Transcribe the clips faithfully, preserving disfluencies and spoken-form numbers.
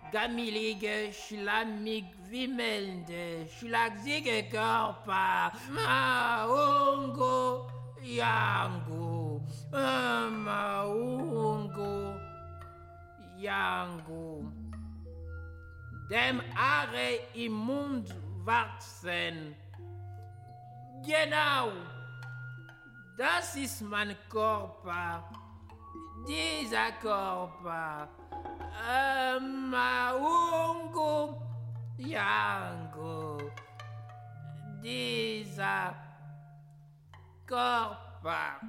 Gammelige, schlammig, wimmelnde, schlagsige Körper. Maungo, Yango, Maungo, Yango. Dem Haare im Mund wachsen. Genau, das ist mein Körper. Dieser Körper. Uh, Maungo, Yango, dieser Körper.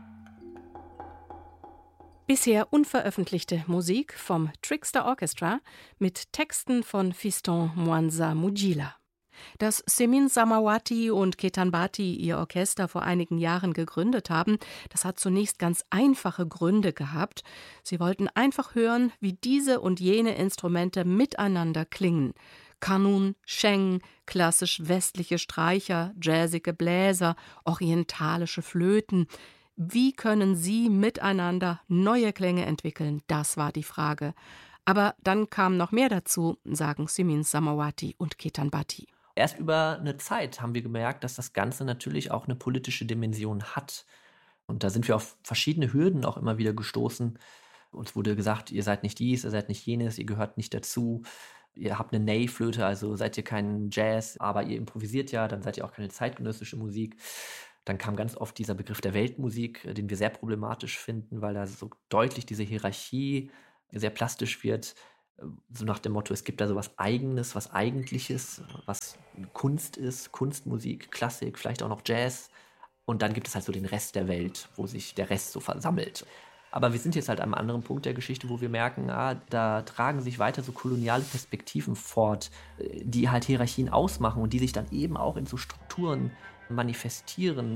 Bisher unveröffentlichte Musik vom Trickster Orchestra mit Texten von Fiston Mwanza Mujila. Dass Semin Samawati und Ketan Bhatti ihr Orchester vor einigen Jahren gegründet haben, das hat zunächst ganz einfache Gründe gehabt. Sie wollten einfach hören, wie diese und jene Instrumente miteinander klingen. Kanun, Sheng, klassisch westliche Streicher, jazzige Bläser, orientalische Flöten. Wie können sie miteinander neue Klänge entwickeln? Das war die Frage. Aber dann kam noch mehr dazu, sagen Semin Samawati und Ketan Bhatti. Erst über eine Zeit haben wir gemerkt, dass das Ganze natürlich auch eine politische Dimension hat. Und da sind wir auf verschiedene Hürden auch immer wieder gestoßen. Uns wurde gesagt, ihr seid nicht dies, ihr seid nicht jenes, ihr gehört nicht dazu. Ihr habt eine Ney-Flöte, also seid ihr kein Jazz, aber ihr improvisiert ja, dann seid ihr auch keine zeitgenössische Musik. Dann kam ganz oft dieser Begriff der Weltmusik, den wir sehr problematisch finden, weil da so deutlich diese Hierarchie sehr plastisch wird. So nach dem Motto, es gibt da so was Eigenes, was Eigentliches, was Kunst ist, Kunstmusik, Klassik, vielleicht auch noch Jazz. Und dann gibt es halt so den Rest der Welt, wo sich der Rest so versammelt. Aber wir sind jetzt halt an einem anderen Punkt der Geschichte, wo wir merken, ah, da tragen sich weiter so koloniale Perspektiven fort, die halt Hierarchien ausmachen und die sich dann eben auch in so Strukturen manifestieren.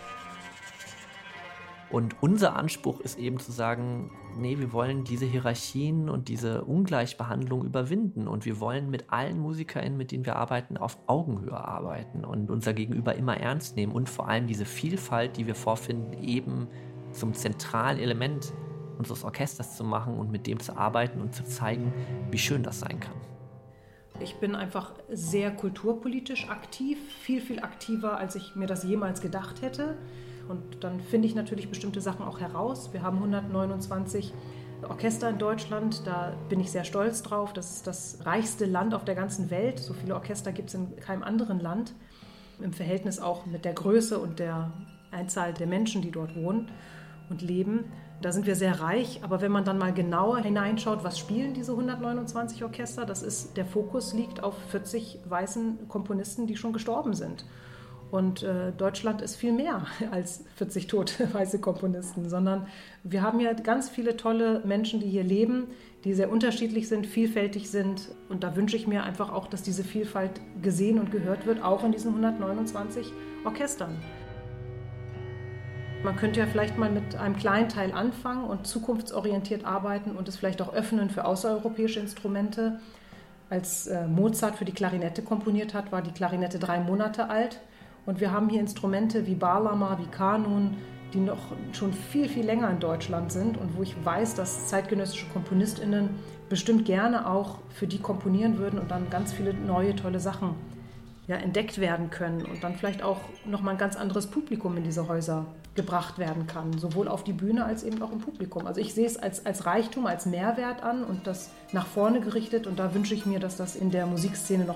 Und unser Anspruch ist eben zu sagen, nee, wir wollen diese Hierarchien und diese Ungleichbehandlung überwinden und wir wollen mit allen MusikerInnen, mit denen wir arbeiten, auf Augenhöhe arbeiten und unser Gegenüber immer ernst nehmen und vor allem diese Vielfalt, die wir vorfinden, eben zum zentralen Element unseres Orchesters zu machen und mit dem zu arbeiten und zu zeigen, wie schön das sein kann. Ich bin einfach sehr kulturpolitisch aktiv, viel, viel aktiver, als ich mir das jemals gedacht hätte. Und dann finde ich natürlich bestimmte Sachen auch heraus. Wir haben hundertneunundzwanzig Orchester in Deutschland, da bin ich sehr stolz drauf. Das ist das reichste Land auf der ganzen Welt. So viele Orchester gibt es in keinem anderen Land. Im Verhältnis auch mit der Größe und der Anzahl der Menschen, die dort wohnen und leben. Da sind wir sehr reich, aber wenn man dann mal genauer hineinschaut, was spielen diese hundertneunundzwanzig Orchester, das ist, der Fokus liegt auf vierzig weißen Komponisten, die schon gestorben sind. Und äh, Deutschland ist viel mehr als vierzig tote weiße Komponisten, sondern wir haben ja ganz viele tolle Menschen, die hier leben, die sehr unterschiedlich sind, vielfältig sind. Und da wünsche ich mir einfach auch, dass diese Vielfalt gesehen und gehört wird, auch in diesen hundertneunundzwanzig Orchestern. Man könnte ja vielleicht mal mit einem kleinen Teil anfangen und zukunftsorientiert arbeiten und es vielleicht auch öffnen für außereuropäische Instrumente. Als äh, Mozart für die Klarinette komponiert hat, war die Klarinette drei Monate alt. Und wir haben hier Instrumente wie Bağlama, wie Kanun, die noch schon viel, viel länger in Deutschland sind und wo ich weiß, dass zeitgenössische KomponistInnen bestimmt gerne auch für die komponieren würden und dann ganz viele neue, tolle Sachen ja, entdeckt werden können und dann vielleicht auch nochmal ein ganz anderes Publikum in diese Häuser gebracht werden kann, sowohl auf die Bühne als eben auch im Publikum. Also ich sehe es als, als Reichtum, als Mehrwert an und das nach vorne gerichtet und da wünsche ich mir, dass das in der Musikszene noch